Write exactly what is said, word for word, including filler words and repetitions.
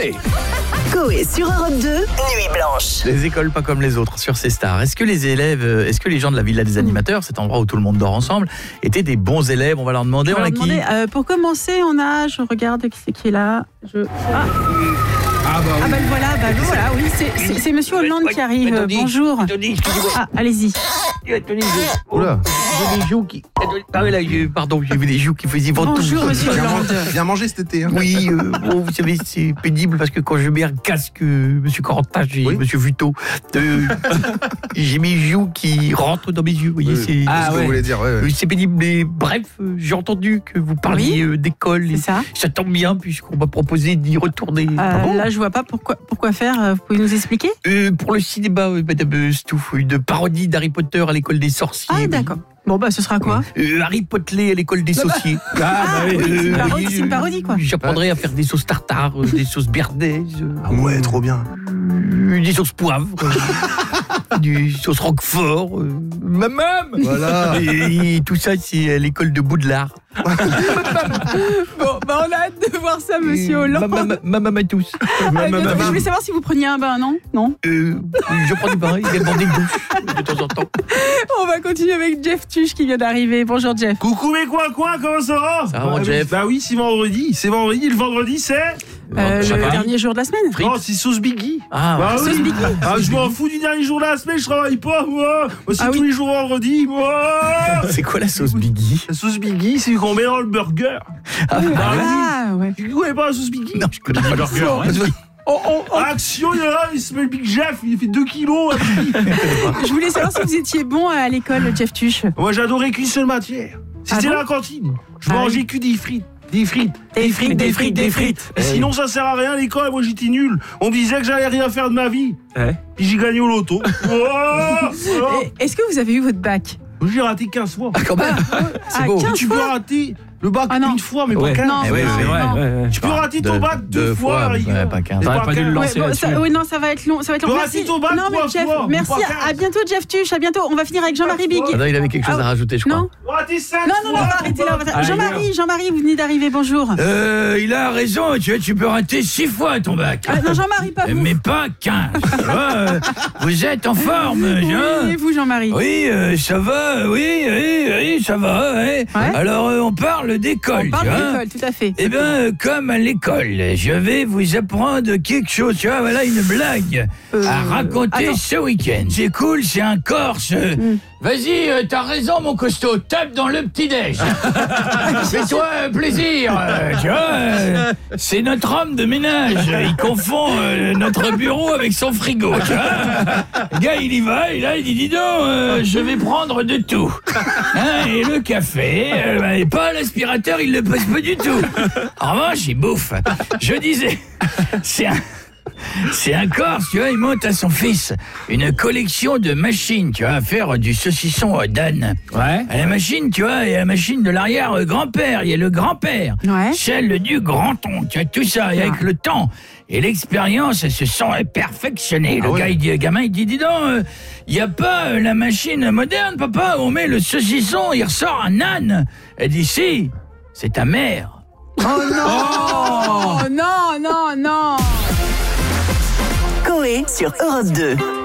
Coé. Coé sur Europe deux, Nuit Blanche. Les écoles pas comme les autres sur ces stars. Est-ce que les élèves, est-ce que les gens de la Villa des Animateurs, cet endroit où tout le monde dort ensemble, étaient des bons élèves? On va leur demander. On on va a leur qui demander, euh, Pour commencer, on a, je regarde qui c'est qui est là. Je... Ah. Ah bah, oui. ah bah le voilà, bah le voilà, oui, c'est, c'est, c'est Monsieur Hollande qui arrive. Tony, Bonjour. Tony, Ah, allez-y. Tony, je... Oula, j'ai des joues qui... Ah oui, là, je... pardon, j'ai vu des joues qui faisaient ventouse. Bonjour Monsieur Hollande. Bien mangé cet été. Hein. Oui, euh, bon, vous savez, c'est pénible parce que quand je mets un casque, euh, Monsieur Corentin, j'ai Oui. Monsieur Vuto, euh, j'ai mes joues qui rentrent dans mes yeux. Vous voyez, Oui, c'est... ah, ce que vous voulez dire, ouais, ouais. Euh, c'est pénible, mais bref, euh, j'ai entendu que vous parliez Oui. euh, d'école. C'est ça. Ça tombe bien puisqu'on m'a proposé d'y retourner. Euh, Ah bon là, je vois pas pourquoi, pourquoi faire. Vous pouvez nous expliquer? Euh, pour le cinéma, euh, Madame euh, Stouff, une parodie d'Harry Potter à l'école des sorciers. Ah, oui. d'accord. Bon, bah, ce sera quoi? Euh, Harry Potter à l'école des sauciers. Ah, oui, c'est une Euh, parodie, c'est une parodie, quoi. J'apprendrai à faire des sauces tartare, euh, des sauces béarnaises, euh, Ah ouais, trop bien. euh, des sauces poivre, euh, des sauces roquefort, euh, maman. Voilà. Et, et tout ça, c'est à l'école de Boudelard. Bon, bah, on a hâte de voir ça, Monsieur Hollande. Maman tous. Ah, bientôt. Je voulais savoir si vous preniez un bain, non? Non. Euh, je prends du bain, également des douches de temps en temps. On va continuer avec Jeff Tuche qui vient d'arriver. Bonjour Jeff. Coucou mes coins coins, comment ça va? Ça va, mon bah, Jeff? Bah oui, c'est vendredi. C'est vendredi. Le vendredi, c'est Euh, Ça le va dernier jour de la semaine. Frites. Non, c'est sauce Biggie. Ah, Bah Sauce oui. Biggie. Ah, je m'en fous du dernier jour de la semaine. Je travaille pas, moi. Moi, c'est Ah tous oui. les jours vendredi, moi. c'est quoi la sauce Biggie? La sauce Biggie, c'est qu'on met dans le burger. Ah, Bah oui. Ah, ouais. Tu connais pas la sauce Biggie? non, je connais pas le burger. hein. Oh, oh, oh. Action, il y en a, il s'appelle Big Jeff. Il fait deux kilos. Je voulais savoir si vous étiez bon à l'école, Jeff Tuche. Moi, j'adorais qu'une seule matière. C'était Ah bon la cantine. Je Ah mangeais oui. que des frites. Des frites, Des frites, des frites, des frites. Et sinon, ça sert à rien à l'école. Moi, j'étais nul. On me disait que j'allais rien faire de ma vie. Puis j'ai gagné au loto. Oh, oh. Et Est-ce que vous avez eu votre bac? J'ai raté quinze fois. Ah, quand même. C'est Ah, beau. quinze Tu peux fois rater le bac Ah non. une fois, mais Ouais. pas quinze. Non, Eh ouais, non, c'est vrai, non. Tu peux rater ton Deux- bac deux, deux fois, fois, rigueur. ouais, pas quinze. Mais T'aurais pas pas dû le quinze. lancer. Ouais, bon, là-dessus. ça, oui, non, ça va être long. Ça va être long. T'auras Merci. dit ton bac, non, mais toi, Jeff, toi, merci. mais pas À, à quinze. bientôt, Jeff Tuche. À bientôt. On va finir avec Jean-Marie Big. Ah non, il avait quelque chose Ah, à rajouter, je crois. non. T'auras raté cinq Non, non, non, on fois. va arrêter là. on va- Ah, Jean-Marie, Jean-Marie, vous venez d'arriver. Bonjour. Euh, il a raison, tu, vois, tu peux rater six fois ton bac. Ah, non, Jean-Marie, pas vous. Mais pas quinze. Tu vois, euh, vous êtes en forme, Oui, hein? et vous, Jean-Marie? Oui, euh, ça va, oui, oui, oui, ça va. Ouais. Ouais. Alors, euh, on parle d'école. On parle tu vois. d'école, tout à fait. Eh bien, euh, comme à l'école, je vais vous apprendre quelque chose. Tu vois, voilà une blague Euh, à raconter attends. ce week-end. C'est cool, c'est un Corse. Mm. Vas-y, euh, t'as raison, mon costaud, tape dans le petit-déj. Fais-toi euh, plaisir. euh, tu vois, euh, c'est notre homme de ménage. Il confond euh, notre bureau avec son frigo. Tu vois. Le gars, il y va, et là, il dit, dis donc, euh, je vais prendre de tout. Hein, et le café, euh, bah, et pas l'aspirateur, il le passe pas du tout. En revanche, il bouffe. Je disais, c'est un... C'est un Corse, tu vois, il monte à son fils une collection de machines, tu vois, à faire du saucisson euh, d'âne. Ouais. À la machine, tu vois, et la machine de l'arrière-grand-père, il y a le grand-père, Ouais. celle du grand-oncle, tu vois, tout ça, et avec le temps et l'expérience, elles se sont euh, perfectionnées. Le Ah ouais. gars, il dit, le gamin, il dit, dis donc, il euh, n'y a pas euh, la machine moderne, papa, où on met le saucisson, il ressort un âne. Elle dit, si, c'est ta mère. Oh non! Oh non, non, non! Coé sur Europe deux.